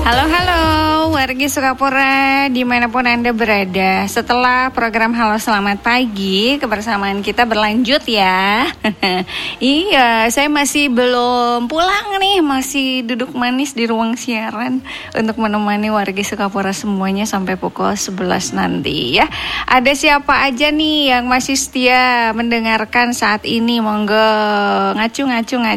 Halo wargi Sukapura dimanapun Anda berada. Setelah program Halo Selamat Pagi, kebersamaan kita berlanjut ya. Iya, saya masih belum pulang nih, masih duduk manis di ruang siaran untuk menemani wargi Sukapura semuanya sampai pukul 11 nanti ya. Ada siapa aja nih yang masih setia mendengarkan saat ini? Monggo ngacu.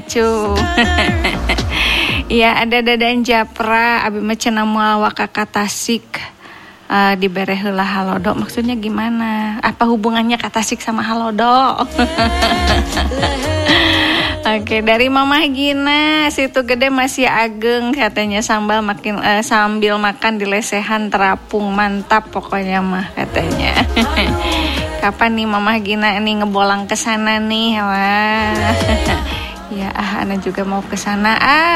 Iya, ada Dadan Japra, Abi Mecena Mual Wakaka Tasik di Bereheula Halodo. Maksudnya gimana? Apa hubungannya Katasik sama Halodo? Oke, dari Mama Gina, situ gede masih ageng katanya, sambil makan di lesehan terapung, mantap pokoknya mah katanya. Kapan nih Mama Gina ini ngebolang ke sana nih? Wah. Ya, Ana juga mau ke sana.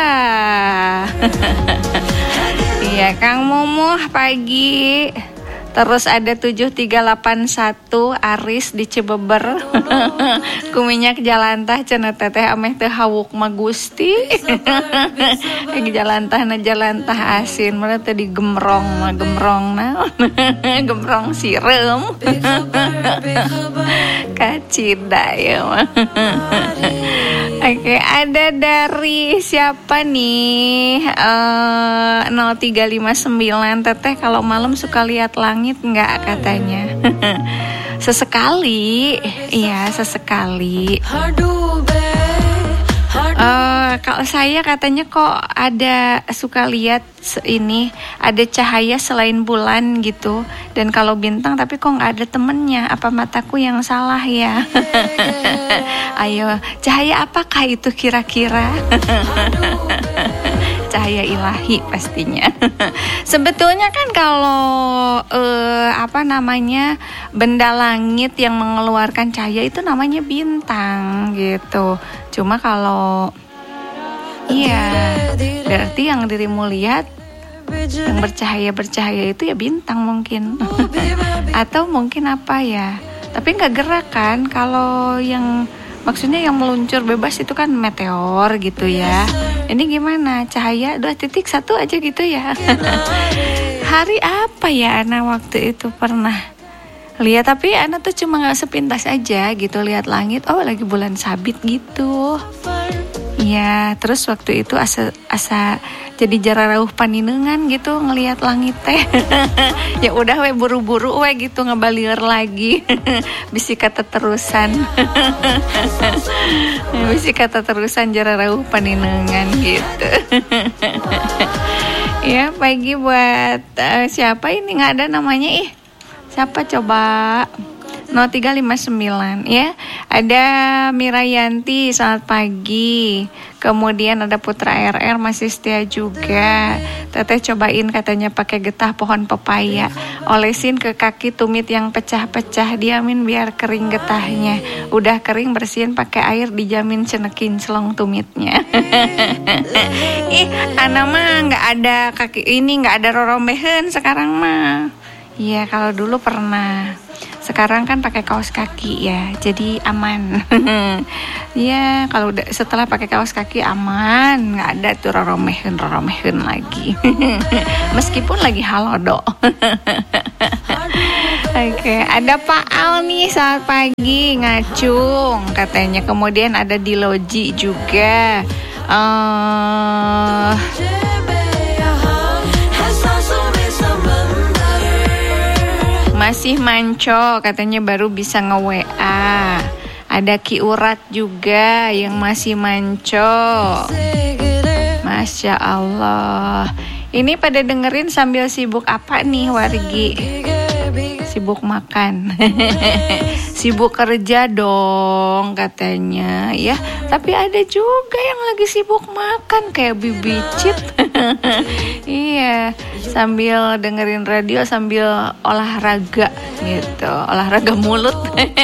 Iya, Kang Mumuh pagi. Terus ada 7381 Aris di Cibeber. Kuminyak jalantah cenah teteh ameh teu hawuk mah Gusti. Jalantah asin meureun teh digemrong mah gemrong naon. Gemrong sireum. Kacida ya mah. Oke, ada dari siapa nih? 0359 teteh kalau malam suka lihat langit enggak katanya. Sesekali. Iya, sesekali. Kalau saya katanya kok ada suka lihat ini ada cahaya selain bulan gitu, dan kalau bintang tapi kok nggak ada temennya. Apa mataku yang salah ya? Ayo, cahaya apakah itu kira-kira? Cahaya ilahi pastinya. Sebetulnya kan kalau benda langit yang mengeluarkan cahaya itu namanya bintang gitu. Cuma kalau berarti yang dirimu lihat yang bercahaya itu ya bintang mungkin. Atau mungkin apa ya? Tapi nggak gerak kan? Kalau yang maksudnya yang meluncur bebas itu kan meteor gitu ya. Ini gimana? Cahaya 2.1 aja gitu ya. Hari apa ya Ana waktu itu pernah lihat, tapi Ana tuh cuma nggak sepintas aja gitu lihat langit. Oh, lagi bulan sabit gitu. Ya, terus waktu itu asa jadi jararauh paninengan gitu ngelihat langit teh. Ya udah we buru-buru we gitu ngebalieur lagi. Bisi kata terusan. Bisi kata terusan jararauh paninengan gitu. Ya, pagi buat siapa ini nggak ada namanya Siapa coba? 0359 ya. Ada Mirayanti, selamat pagi. Kemudian ada Putra RR masih setia juga. Teteh cobain katanya pakai getah pohon pepaya. Olesin ke kaki tumit yang pecah-pecah, diamin biar kering getahnya. Udah kering bersihin pakai air, dijamin cenekin selong tumitnya. Ana mah nggak ada kaki ini, nggak ada rorombehan sekarang mah. Iya, kalau dulu pernah. Sekarang kan pakai kaos kaki ya, jadi aman. Ya, kalau setelah pakai kaos kaki aman, nggak ada tuh roromehen lagi. Meskipun lagi halodo. Oke, ada Pak Al nih, selamat pagi, ngacung katanya. Kemudian ada di Loji juga. Masih manco katanya, baru bisa nge-WA. Ada Ki Urat juga yang masih manco. Masya Allah. Ini pada dengerin sambil sibuk apa nih wargi? Sibuk makan. Sibuk kerja dong katanya ya. Tapi ada juga yang lagi sibuk makan kayak Bibicit. Iya, sambil dengerin radio sambil olahraga gitu, olahraga mulut.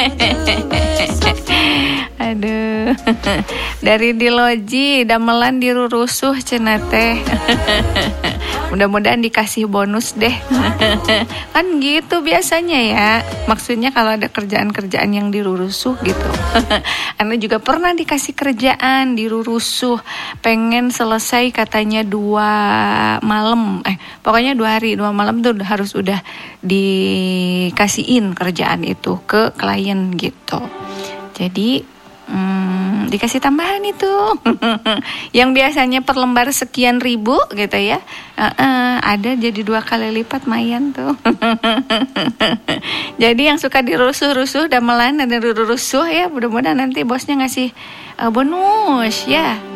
Aduh. Dari di Loji, damelan dirurusuh cenah teh. Mudah-mudahan dikasih bonus deh. Kan gitu biasanya ya. Maksudnya kalau ada kerjaan-kerjaan yang dirurusuh gitu. Anda juga pernah dikasih kerjaan dirurusuh, pengen selesai katanya 2 malam. Pokoknya 2 hari 2 malam tuh harus udah dikasihin kerjaan itu ke klien gitu. Jadi dikasih tambahan itu yang biasanya per lembar sekian ribu gitu ya, ada jadi 2 kali lipat, mayan tuh. Jadi yang suka dirusuh-rusuh, damelan dan dirusuh ya, mudah-mudahan nanti bosnya ngasih bonus ya.